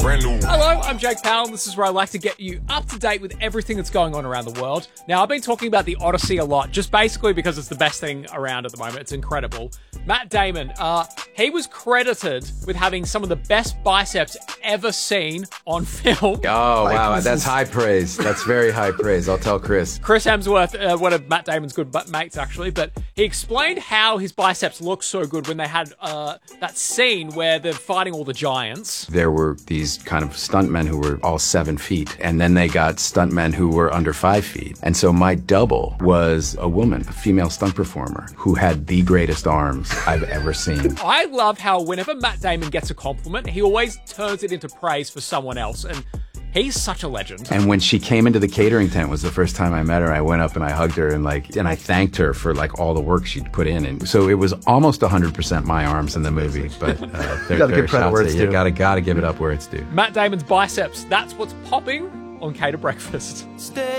Brand new. Hello, I'm Jake Powell, and this is where I like to get you up to date with everything that's going on around the world. Now, I've been talking about the Odyssey a lot, just basically because it's the best thing around at the moment. It's incredible. Matt Damon, he was credited with having some of the best biceps ever seen on film. Oh, wow. That's high praise. That's very high praise. I'll tell Chris. Chris Hemsworth, one of Matt Damon's good mates, actually, but he explained how his biceps look so good when they had that scene where they're fighting all the giants. There were these kind of stuntmen who were all 7 feet, and then they got stuntmen who were under 5 feet. And so my double was a woman, a female stunt performer, who had the greatest arms I've ever seen. I love how whenever Matt Damon gets a compliment, he always turns it into praise for someone else, and he's such a legend. And when she came into the catering tent was the first time I met her. I went up and I hugged her and I thanked her for all the work she'd put in. And so it was almost 100% my arms in the movie. But you gotta give credit where it's due. You gotta give it up where it's due. Matt Damon's biceps, that's what's popping on Cater Breakfast. Stay